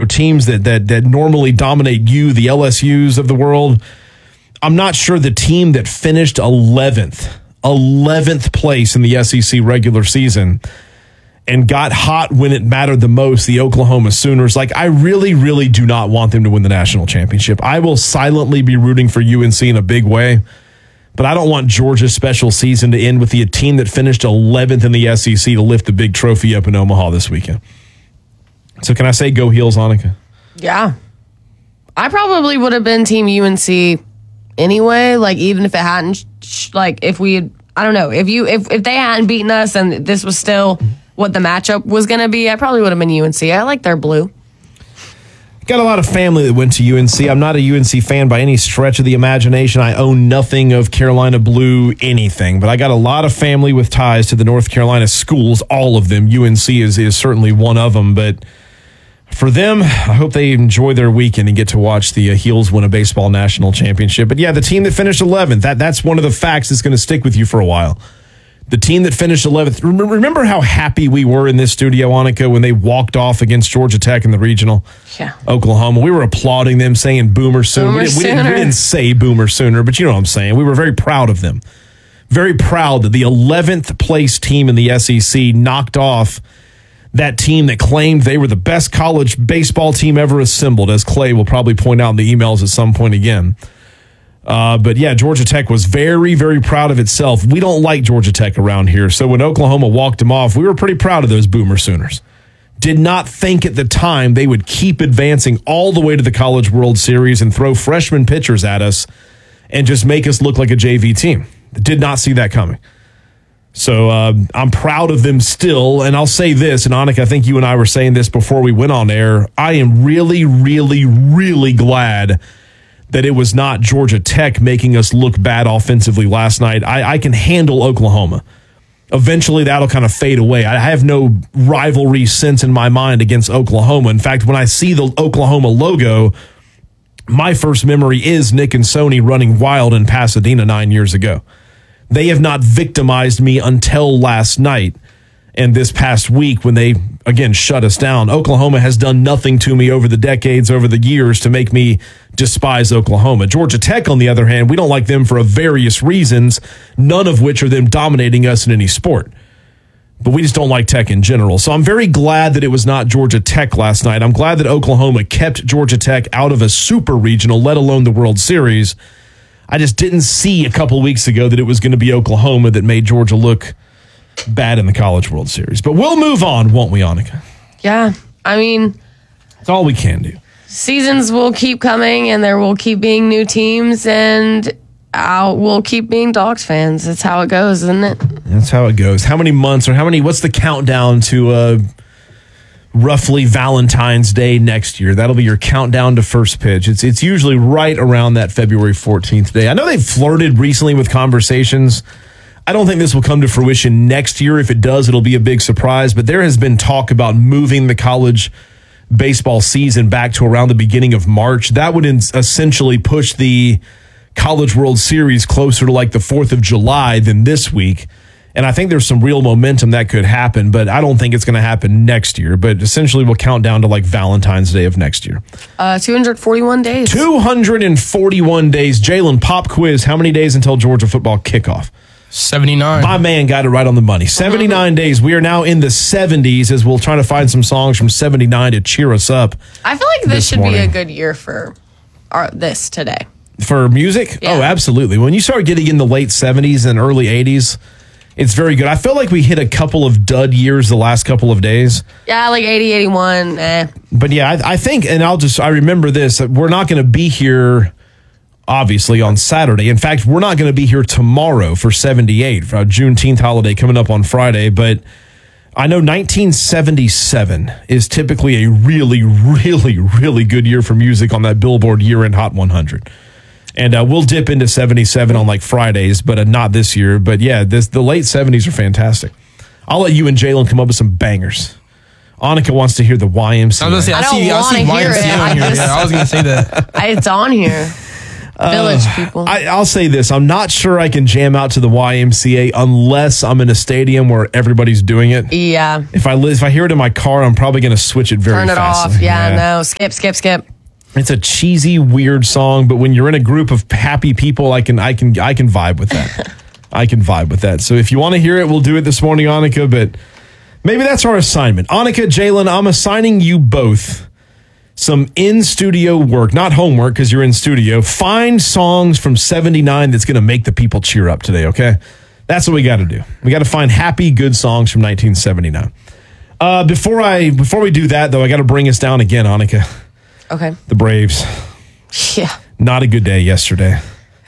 teams that normally dominate you, the LSUs of the world. I'm not sure the team that finished 11th place in the SEC regular season and got hot when it mattered the most, the Oklahoma Sooners. Like, I really, really do not want them to win the national championship. I will silently be rooting for UNC in a big way, but I don't want Georgia's special season to end with the team that finished 11th in the SEC to lift the big trophy up in Omaha this weekend. So can I say go Heels, Annika? Yeah. I probably would have been Team UNC anyway, like, even if it hadn't, like, if we had, I don't know, if they hadn't beaten us and this was still what the matchup was going to be, I probably would have been UNC. I like their blue. Got a lot of family that went to UNC. I'm not a UNC fan by any stretch of the imagination. I own nothing of Carolina Blue anything, but I got a lot of family with ties to the North Carolina schools, all of them. UNC is certainly one of them, but for them, I hope they enjoy their weekend and get to watch the Heels win a baseball national championship. But yeah, the team that finished 11th, that's one of the facts that's going to stick with you for a while. The team that finished 11th. Remember how happy we were in this studio, Annika, when they walked off against Georgia Tech in the regional? Yeah. Oklahoma. We were applauding them, saying Boomer Sooner. We didn't say Boomer Sooner, but you know what I'm saying. We were very proud of them. Very proud that the 11th place team in the SEC knocked off that team that claimed they were the best college baseball team ever assembled, as Clay will probably point out in the emails at some point again. But yeah, Georgia Tech was very, very proud of itself. We don't like Georgia Tech around here. So when Oklahoma walked them off, we were pretty proud of those Boomer Sooners. Did not think at the time they would keep advancing all the way to the College World Series and throw freshman pitchers at us and just make us look like a JV team. Did not see that coming. So I'm proud of them still. And I'll say this, and Annika, I think you and I were saying this before we went on air. I am really, really, really glad that it was not Georgia Tech making us look bad offensively last night. I can handle Oklahoma. Eventually, that'll kind of fade away. I have no rivalry sense in my mind against Oklahoma. In fact, when I see the Oklahoma logo, my first memory is Nick and Sony running wild in Pasadena 9 years ago. They have not victimized me until last night and this past week when they, again, shut us down. Oklahoma has done nothing to me over the decades, over the years, to make me despise Oklahoma. Georgia Tech, on the other hand, we don't like them for various reasons, none of which are them dominating us in any sport. But we just don't like Tech in general. So I'm very glad that it was not Georgia Tech last night. I'm glad that Oklahoma kept Georgia Tech out of a super regional, let alone the World Series. I just didn't see a couple weeks ago that it was going to be Oklahoma that made Georgia look bad in the College World Series. But we'll move on, won't we, Annika? Yeah. I mean, that's all we can do. Seasons will keep coming, and there will keep being new teams, and we'll keep being Dogs fans. That's how it goes, isn't it? That's how it goes. How many months, or what's the countdown to roughly Valentine's Day next year? That'll be your countdown to first pitch. It's usually right around that February 14th day. I know they've flirted recently with conversations. I don't think this will come to fruition next year. If it does, it'll be a big surprise. But there has been talk about moving the college baseball season back to around the beginning of March. That would essentially push the College World Series closer to like the 4th of July than this week. And I think there's some real momentum that could happen, but I don't think it's going to happen next year. But essentially, we'll count down to like Valentine's Day of next year. 241 days. 241 days. Jalen, pop quiz. How many days until Georgia football kickoff? 79. My man got it right on the money. 79 days. We are now in the 70s as we'll try to find some songs from 79 to cheer us up. I feel like this should be a good year for this today. For music? Yeah. Oh, absolutely. When you start getting in the late 70s and early 80s, it's very good. I feel like we hit a couple of dud years the last couple of days. Yeah, like 80, 81. But yeah, I think, and I remember this, we're not going to be here obviously on Saturday. In fact, we're not going to be here tomorrow for 78, for a Juneteenth holiday coming up on Friday. But I know 1977 is typically a really, really, really good year for music on that Billboard year-end Hot 100. And we'll dip into 77 on like Fridays, but not this year. But yeah, the late 70s are fantastic. I'll let you and Jalen come up with some bangers. Annika wants to hear the YMCA. I was going to say, I see YMCA on here. Yeah, I was going to say that. It's on here. Village people. I'll say this. I'm not sure I can jam out to the YMCA unless I'm in a stadium where everybody's doing it. Yeah. If I hear it in my car, I'm probably going to switch it very fast. Turn it off. Yeah, no. Skip. It's a cheesy, weird song, but when you're in a group of happy people, I can vibe with that. I can vibe with that. So if you want to hear it, we'll do it this morning, Annika, but maybe that's our assignment. Annika, Jalen, I'm assigning you both some in-studio work, not homework because you're in studio. Find songs from 79 that's going to make the people cheer up today, okay? That's what we got to do. We got to find happy, good songs from 1979. Before we do that, though, I got to bring us down again, Annika. Okay. The Braves. Yeah. Not a good day yesterday.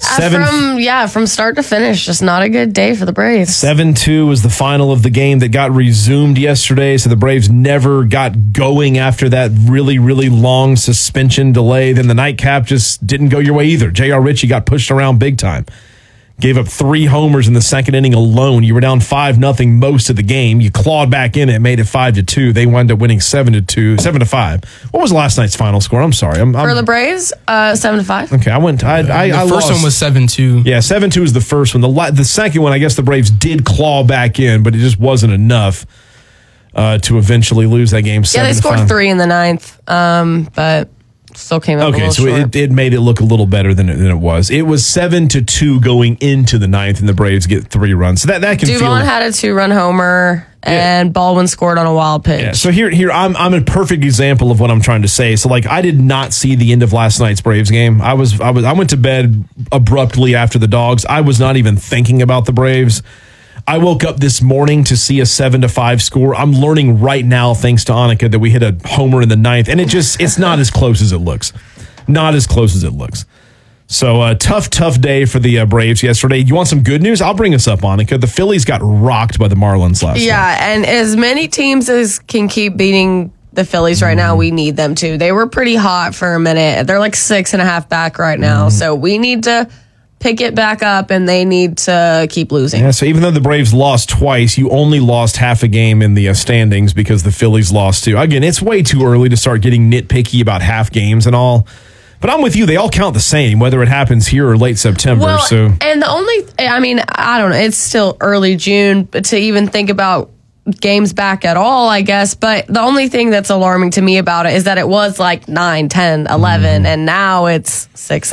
From start to finish, just not a good day for the Braves. 7-2 was the final of the game that got resumed yesterday, so the Braves never got going after that really, really long suspension delay. Then the nightcap just didn't go your way either. J.R. Ritchie got pushed around big time. Gave up 3 homers in the second inning alone. You were down 5-0 most of the game. You clawed back in it, made it 5-2. They wound up winning 7-5. What was last night's final score? I'm sorry. For the Braves, 7-5. Okay, I the first lost. one was 7-2. Yeah, 7-2 was the first one. The second one, I guess the Braves did claw back in, but it just wasn't enough to eventually lose that game. Yeah, they scored 3 in the 9th, but still came up a little short. So it made it look a little better than it was. It was 7-2 going into the 9th, and the Braves get 3 runs. So that can feel. Duvon had a 2-run homer, and Baldwin scored on a wild pitch. Yeah. So here I'm a perfect example of what I'm trying to say. So I did not see the end of last night's Braves game. I went to bed abruptly after the Dogs. I was not even thinking about the Braves. I woke up this morning to see a 7-5 score. I'm learning right now, thanks to Annika, that we hit a homer in the 9th, and it's not as close as it looks. Not as close as it looks. So tough day for the Braves yesterday. You want some good news? I'll bring us up, Annika. The Phillies got rocked by the Marlins last night. Yeah, and as many teams as can keep beating the Phillies right now, we need them to. They were pretty hot for a minute. They're like 6.5 back right now, so we need to pick it back up, and they need to keep losing. Yeah, so even though the Braves lost twice, you only lost half a game in the standings because the Phillies lost too. Again, it's way too early to start getting nitpicky about half games and all. But I'm with you. They all count the same, whether it happens here or late September. Well, and I don't know. It's still early June, but to even think about games back at all, I guess. But the only thing that's alarming to me about it is that it was like 9, 10, 11, and now it's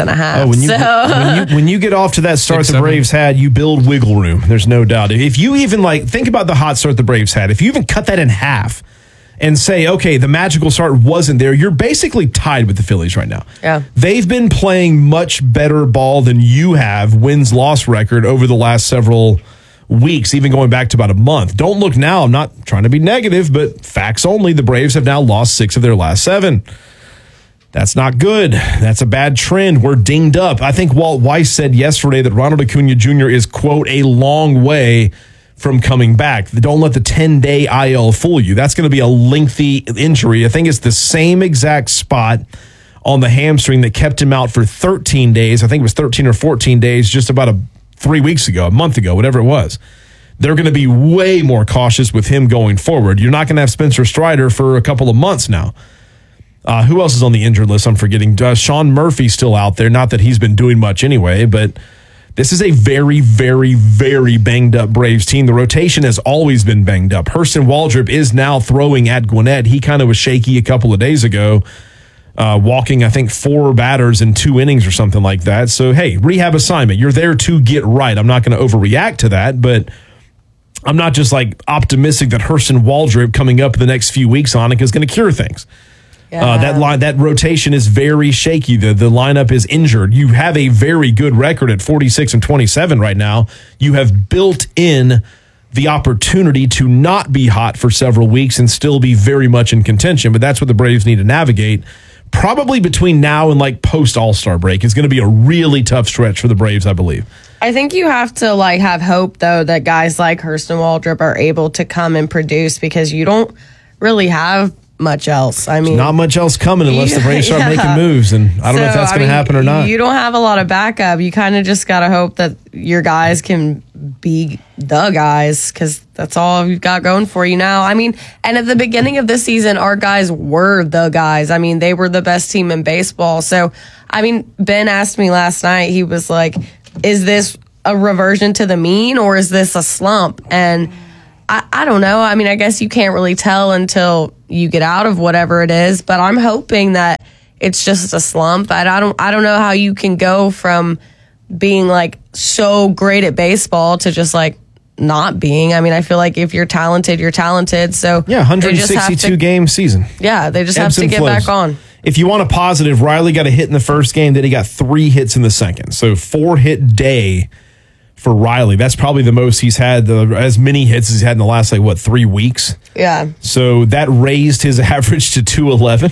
6.5. When you get off to that start 6, the Braves had, you build wiggle room. There's no doubt. If you even think about the hot start the Braves had, if you even cut that in half and say, okay, the magical start wasn't there, you're basically tied with the Phillies right now. Yeah. They've been playing much better ball than you have, wins-loss record, over the last several weeks, even going back to about a month. Don't look now. I'm not trying to be negative, but facts only. The Braves have now lost 6 of their last 7. That's not good. That's a bad trend. We're dinged up. I think Walt Weiss said yesterday that Ronald Acuna Jr. is, quote, a long way from coming back. Don't let the 10-day IL fool you. That's going to be a lengthy injury. I think it's the same exact spot on the hamstring that kept him out for 13 days. I think it was 13 or 14 days just about 3 weeks ago, a month ago, whatever it was. They're going to be way more cautious with him going forward. You're not going to have Spencer Strider for a couple of months now. Who else is on the injured list? I'm forgetting. Sean Murphy's still out there. Not that he's been doing much anyway, but this is a very, very, very banged up Braves team. The rotation has always been banged up. Hurston Waldrop is now throwing at Gwinnett. He kind of was shaky a couple of days ago, walking, I think, 4 batters in 2 innings or something like that. So, hey, rehab assignment. You're there to get right. I'm not going to overreact to that, but I'm not just optimistic that Hurston Waldrop coming up in the next few weeks on it is going to cure things. Yeah. That rotation is very shaky. The lineup is injured. You have a very good record at 46-27 right now. You have built in the opportunity to not be hot for several weeks and still be very much in contention. But that's what the Braves need to navigate. Probably between now and post All-Star break is going to be a really tough stretch for the Braves, I believe. I think you have to have hope though that guys like Hurston Waldrop are able to come and produce, because you don't really have much else. I mean, there's not much else coming unless the Braves start making moves, and I don't know if that's going to happen or not. You don't have a lot of backup. You kind of just got to hope that your guys can be the guys, because that's all you've got going for you now. I mean, and at the beginning of the season, our guys were the guys. I mean, they were the best team in baseball. So, I mean, Ben asked me last night, he was like, is this a reversion to the mean or is this a slump? And I don't know. I mean, I guess you can't really tell until you get out of whatever it is, but I'm hoping that it's just a slump. I don't know how you can go from being like so great at baseball to just like not being. I mean, I feel like if you're talented, you're talented. So yeah, 162 game season. Yeah, they just have to get back on. If you want a positive, Riley got a hit in the first game, then he got 3 hits in the second. So 4-hit day for Riley. That's probably the most he's had, as many hits as he's had in the last 3 weeks. Yeah. So that raised his average to 211.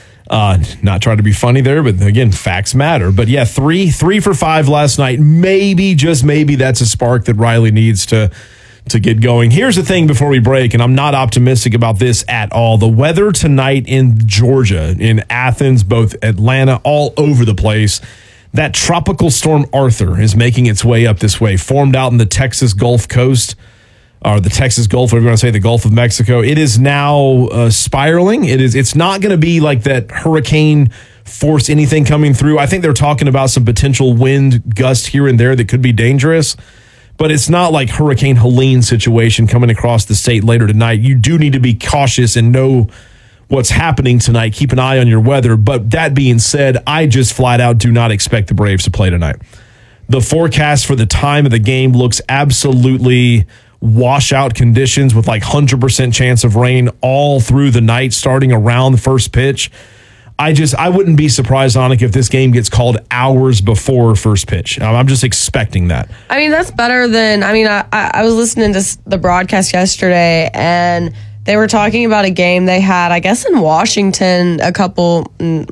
Not trying to be funny there, but again, facts matter. But yeah, 3 for 5 last night. Maybe, just maybe, that's a spark that Riley needs to get going. Here's the thing before we break, and I'm not optimistic about this at all. The weather tonight in Georgia, in Athens, both Atlanta, all over the place. That tropical storm Arthur is making its way up this way, formed out in the Texas Gulf Coast, or the Texas Gulf, whatever you want to say, the Gulf of Mexico. It is now spiraling. It's not going to be like that hurricane force anything coming through. I think they're talking about some potential wind gust here and there that could be dangerous, but it's not like Hurricane Helene situation coming across the state later tonight. You do need to be cautious and know what's happening tonight. Keep an eye on your weather. But that being said, I just flat out do not expect the Braves to play tonight. The forecast for the time of the game looks absolutely washout conditions with 100% chance of rain all through the night, starting around the first pitch. I wouldn't be surprised, Annika, if this game gets called hours before first pitch. I'm just expecting that. I mean, that's better than, I was listening to the broadcast yesterday, and they were talking about a game they had, I guess, in Washington a couple,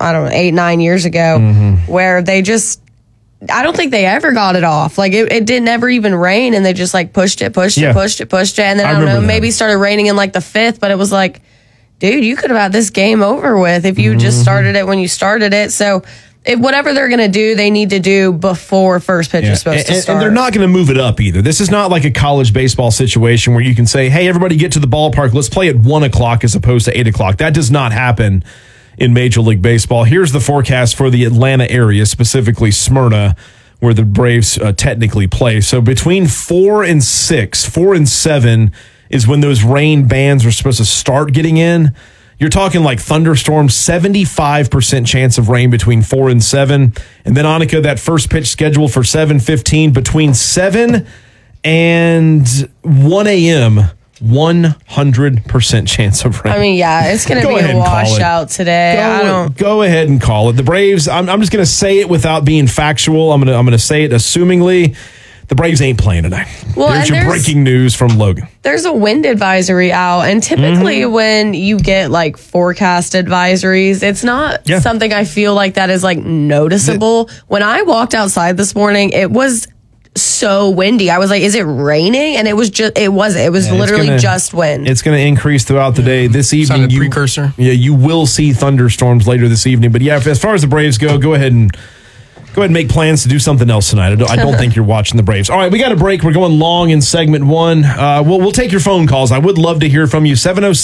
8-9 years ago, where they just, I don't think they ever got it off. It didn't ever even rain, and they just pushed it. And then I don't know, maybe started raining in the 5th, but it was dude, you could have had this game over with if you just started it when you started it. So if whatever they're going to do, they need to do before first pitch is supposed to start. And they're not going to move it up either. This is not like a college baseball situation where you can say, hey, everybody get to the ballpark. Let's play at 1 o'clock as opposed to 8 o'clock. That does not happen in Major League Baseball. Here's the forecast for the Atlanta area, specifically Smyrna, where the Braves technically play. So between 4 and 6, 4 and 7 is when those rain bands are supposed to start getting in. You're talking thunderstorms, 75% chance of rain between 4 and 7. And then, Annika, that first pitch scheduled for 7:15, between 7 and 1 a.m., 100% chance of rain. It's going to be a washout today. Go ahead and call it. The Braves, I'm just going to say it without being factual. I'm going to say it assumingly. The Braves ain't playing tonight. Well, there's your breaking news from Logan. There's a wind advisory out, and typically when you get forecast advisories, it's not something I feel that is noticeable. When I walked outside this morning, it was so windy. I was like, is it raining? And it was literally just wind. It's going to increase throughout the day. This evening, precursor. Yeah, you will see thunderstorms later this evening. But yeah, as far as the Braves go ahead and make plans to do something else tonight. I don't think you're watching the Braves. All right, we got a break. We're going long in segment 1. We'll take your phone calls. I would love to hear from you.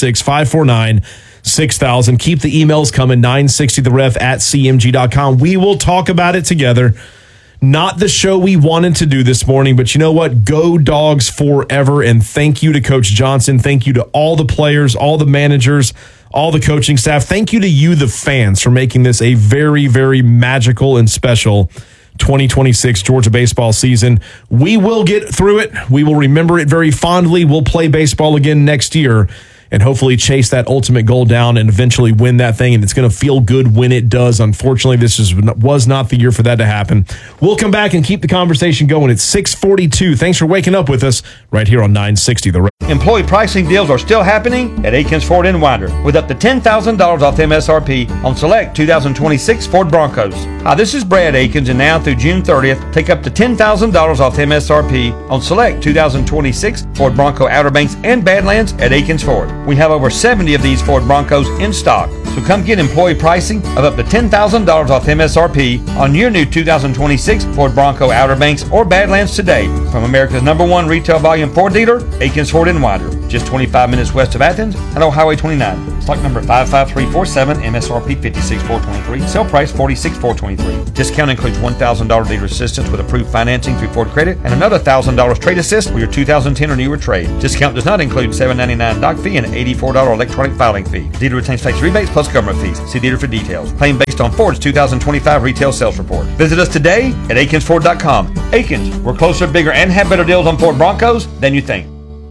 706-549-6000. Keep the emails coming. 960theref@cmg.com. We will talk about it together. Not the show we wanted to do this morning, but you know what? Go Dogs forever, and thank you to Coach Johnson. Thank you to all the players, all the managers, all the coaching staff. Thank you to you, the fans, for making this a very, very magical and special 2026 Georgia baseball season. We will get through it. We will remember it very fondly. We'll play baseball again next year and hopefully chase that ultimate goal down and eventually win that thing. And it's going to feel good when it does. Unfortunately, this was not the year for that to happen. We'll come back and keep the conversation going. It's 6:42. Thanks for waking up with us right here on 960 The Ref. Employee pricing deals are still happening at Akins Ford in Winder with up to $10,000 off MSRP on select 2026 Ford Broncos. Hi, this is Brad Akins, and now through June 30th, take up to $10,000 off MSRP on select 2026 Ford Bronco Outer Banks and Badlands at Akins Ford. We have over 70 of these Ford Broncos in stock. So come get employee pricing of up to $10,000 off MSRP on your new 2026 Ford Bronco Outer Banks or Badlands today from America's #1 retail volume Ford dealer, Aikens Ford in Winder. Just 25 minutes west of Athens and on Highway 29. Stock number 55347, MSRP $56,423, sale price $46,423. Discount includes $1,000 dealer assistance with approved financing through Ford Credit and another $1,000 trade assist for your 2010 or newer trade. Discount does not include $7.99 doc fee and $84 electronic filing fee. Dealer retains tax rebates plus government fees. See dealer for details. Claim based on Ford's 2025 retail sales report. Visit us today at AkinsFord.com. Aikens, we're closer, bigger, and have better deals on Ford Broncos than you think.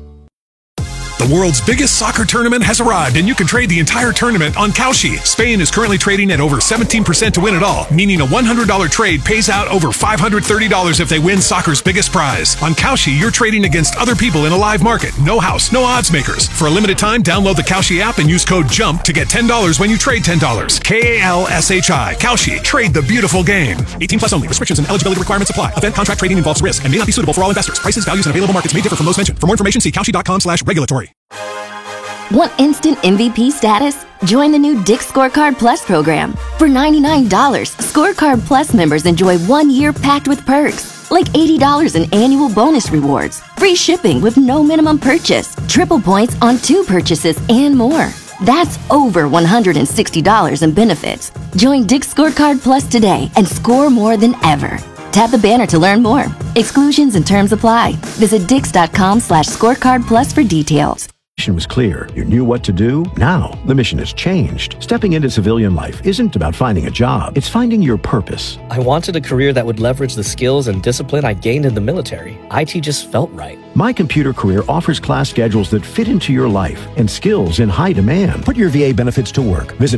The world's biggest soccer tournament has arrived, and you can trade the entire tournament on Kalshi. Spain is currently trading at over 17% to win it all, meaning a $100 trade pays out over $530 if they win soccer's biggest prize. On Kalshi, you're trading against other people in a live market. No house, no odds makers. For a limited time, download the Kalshi app and use code JUMP to get $10 when you trade $10. KALSHI. Kalshi. Trade the beautiful game. 18 plus only. Restrictions and eligibility requirements apply. Event contract trading involves risk and may not be suitable for all investors. Prices, values, and available markets may differ from those mentioned. For more information, see Kalshi.com/regulatory. Want instant MVP status? Join the new Dick's Scorecard Plus program. For $99, Scorecard Plus members enjoy 1 year packed with perks, like $80 in annual bonus rewards, free shipping with no minimum purchase, triple points on 2 purchases, and more. That's over $160 in benefits. Join Dick's Scorecard Plus today and score more than ever. Tap the banner to learn more. Exclusions and terms apply. Visit Dix.com/scorecard plus for details. mission was clear. You knew what to do. Now, the mission has changed. Stepping into civilian life isn't about finding a job. It's finding your purpose. I wanted a career that would leverage the skills and discipline I gained in the military. IT just felt right. My Computer Career offers class schedules that fit into your life and skills in high demand. Put your VA benefits to work. Visit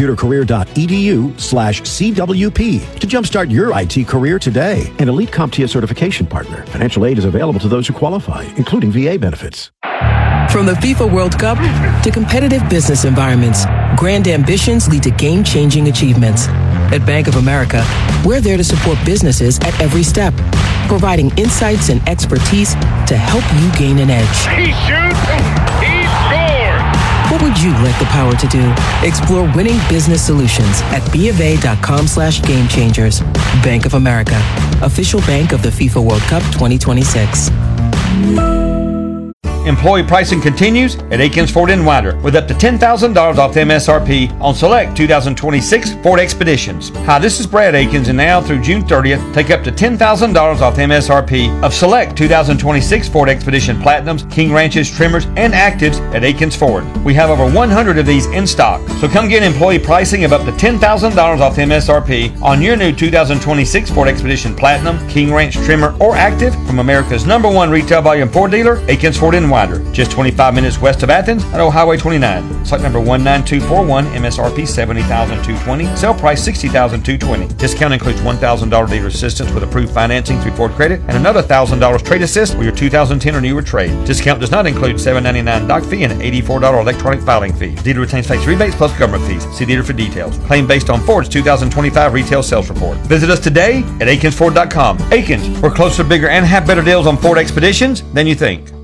mycomputercareer.edu/CWP to jumpstart your IT career today. An elite CompTIA certification partner. Financial aid is available to those who qualify, including VA benefits. From the FIFA World Cup to competitive business environments, grand ambitions lead to game-changing achievements. At Bank of America, we're there to support businesses at every step, providing insights and expertise to help you gain an edge. He shoots, he scores! What would you like the power to do? Explore winning business solutions at BofA.com/gamechangers. Bank of America, official bank of the FIFA World Cup 2026. Employee pricing continues at Aikens Ford in Winder with up to $10,000 off the MSRP on select 2026 Ford Expeditions. Hi, this is Brad Aikens, and now through June 30th, take up to $10,000 off the MSRP of select 2026 Ford Expedition Platinums, King Ranches, Trimmers, and Actives at Aikens Ford. We have over 100 of these in stock, so come get employee pricing of up to $10,000 off the MSRP on your new 2026 Ford Expedition Platinum, King Ranch, Trimmer, or Active from America's #1 retail volume Ford dealer, Aikens Ford in Winder. Just 25 minutes west of Athens on Highway 29. Stock number 19241, MSRP $70,220, sale price $60,220. Discount includes $1,000 dealer assistance with approved financing through Ford Credit and another $1,000 trade assist for your 2010 or newer trade. Discount does not include $7.99 doc fee and $84 electronic filing fee. Dealer retains tax rebates plus government fees. See dealer for details. Claim based on Ford's 2025 retail sales report. Visit us today at AkinsFord.com. Aikens, we're closer, bigger, and have better deals on Ford Expeditions than you think.